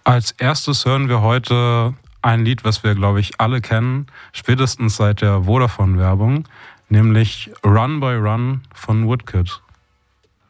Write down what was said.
Als erstes hören wir heute ein Lied, was wir, glaube ich, alle kennen, spätestens seit der Vodafone-Werbung, nämlich Run Boy Run von Woodkid.